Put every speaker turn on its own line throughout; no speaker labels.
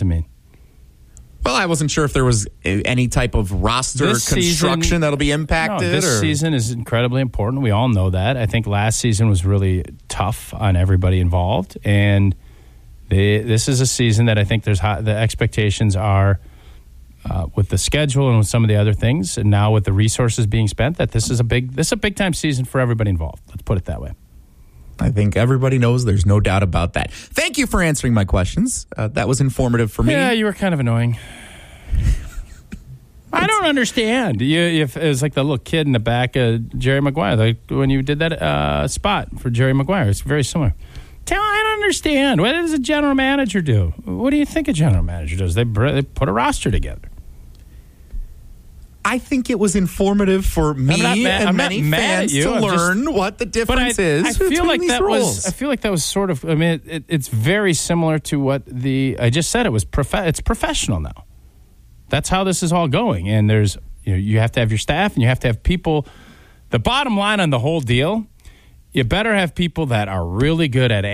it mean?
Well, I wasn't sure if there was any type of roster construction that'll be impacted.
No, this season is incredibly important. We all know that. I think last season was really tough on everybody involved, and this is a season that I think the expectations are with the schedule and with some of the other things, and now with the resources being spent, that this is a big time season for everybody involved. Let's put it that way.
I think everybody knows. There's no doubt about that. Thank you for answering my questions. That was informative for me.
Yeah, you were kind of annoying. I don't understand. It was like the little kid in the back of Jerry Maguire, like when you did that spot for Jerry Maguire. It's very similar. I don't understand. What does a general manager do? What do you think a general manager does? They put a roster together.
I think it was informative for me and many fans to learn what the difference is.
I feel like that
roles.
I feel like that was sort of. I mean, it's very similar to what I just said. It was it's professional now. That's how this is all going. And there's you have to have your staff and you have to have people. The bottom line on the whole deal, you better have people that are really good at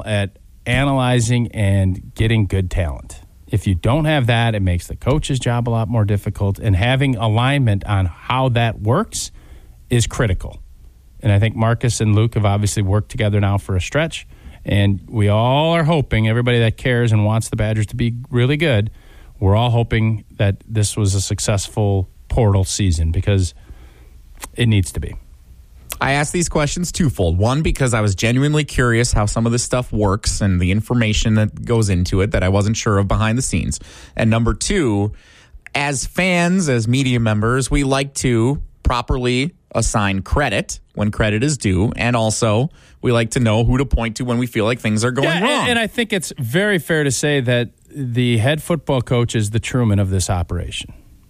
analyzing and getting good talent. If you don't have that, it makes the coach's job a lot more difficult, and having alignment on how that works is critical. And I think Marcus and Luke have obviously worked together now for a stretch, and we all are hoping, everybody that cares and wants the Badgers to be really good, we're all hoping that this was a successful portal season, because it needs to be.
I asked these questions twofold. One, because I was genuinely curious how some of this stuff works and the information that goes into it that I wasn't sure of behind the scenes. And number two, as fans, as media members, we like to properly assign credit when credit is due. And also, we like to know who to point to when we feel like things are going wrong.
And I think it's very fair to say that the head football coach is the Truman of this operation.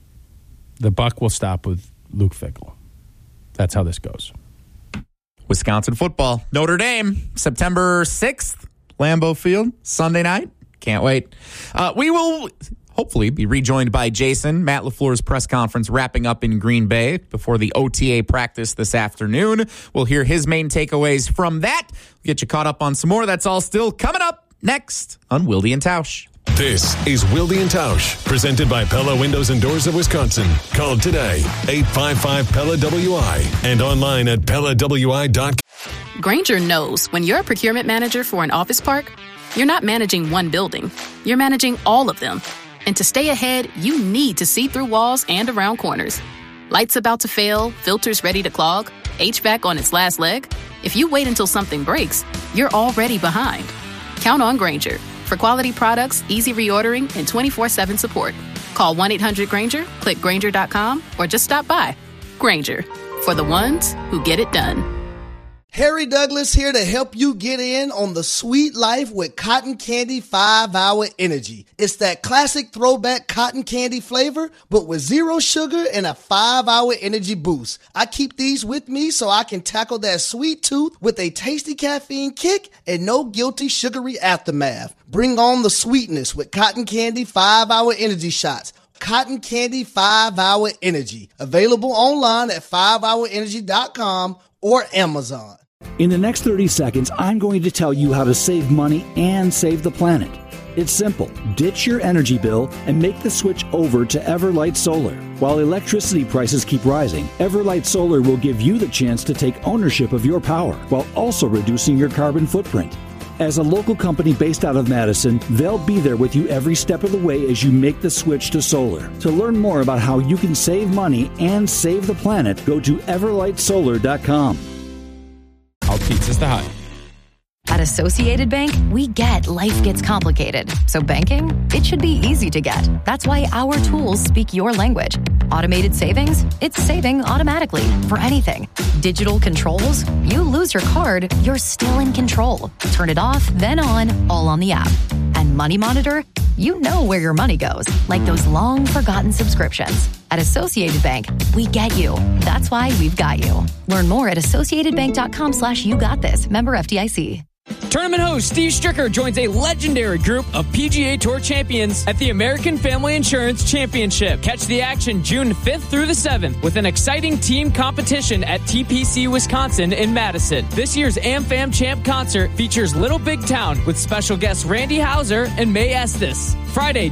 The buck will stop with Luke Fickell. That's how this goes.
Wisconsin football, Notre Dame, September 6th, Lambeau Field, Sunday night. Can't wait. We will hopefully be rejoined by Jason. Matt LaFleur's press conference wrapping up in Green Bay before the OTA practice this afternoon. We'll hear his main takeaways from that. We'll get you caught up on some more. That's all still coming up next on Wilde and Tausch.
This is Wilde and Tausch, presented by Pella Windows and Doors of Wisconsin. Call today, 855-PELLA-WI, and online at PellaWI.com.
Grainger knows when you're a procurement manager for an office park, you're not managing one building, you're managing all of them. And to stay ahead, you need to see through walls and around corners. Lights about to fail, filters ready to clog, HVAC on its last leg. If you wait until something breaks, you're already behind. Count on Grainger. For quality products, easy reordering, and 24/7 support. Call 1-800-GRAINGER, click Grainger.com, or just stop by. Grainger, for the ones who get it done.
Harry Douglas here to help you get in on the sweet life with Cotton Candy 5-Hour Energy. It's that classic throwback cotton candy flavor, but with zero sugar and a 5-hour energy boost. I keep these with me so I can tackle that sweet tooth with a tasty caffeine kick and no guilty sugary aftermath. Bring on the sweetness with Cotton Candy 5-Hour Energy Shots. Cotton Candy 5-Hour Energy. Available online at 5hourenergy.com or Amazon.
In the next 30 seconds, I'm going to tell you how to save money and save the planet. It's simple. Ditch your energy bill and make the switch over to Everlight Solar. While electricity prices keep rising, Everlight Solar will give you the chance to take ownership of your power while also reducing your carbon footprint. As a local company based out of Madison, they'll be there with you every step of the way as you make the switch to solar. To learn more about how you can save money and save the planet, go to everlightsolar.com.
Our pizza's the hut.
At Associated Bank, we get life gets complicated. So banking, it should be easy to get. That's why our tools speak your language. Automated savings, it's saving automatically for anything. Digital controls, you lose your card, you're still in control. Turn it off, then on, all on the app. And Money Monitor, you know where your money goes, like those long-forgotten subscriptions. At Associated Bank, we get you. That's why we've got you. Learn more at associatedbank.com/YouGotThis. Member FDIC.
Tournament host Steve Stricker joins a legendary group of PGA Tour champions at the American Family Insurance Championship. Catch the action June 5th through the 7th with an exciting team competition at TPC Wisconsin in Madison. This year's AmFam Champ concert features Little Big Town with special guests Randy Houser and May Estes. Friday,